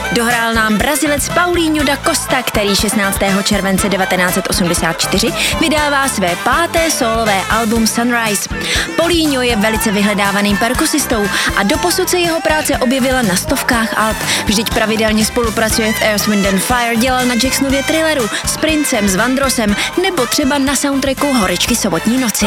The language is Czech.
Dohrál nám Brazilec Paulinho da Costa, který 16. července 1984 vydává své 5. sólové album Sunrise. Paulinho je velice vyhledávaným perkusistou a doposud se jeho práce objevila na stovkách alb. Vždyť pravidelně spolupracuje v Earth, Wind and Fire, dělal na Jacksonově Thrilleru, s Princem, s Vandrosem nebo třeba na soundtracku Horečky sobotní noci.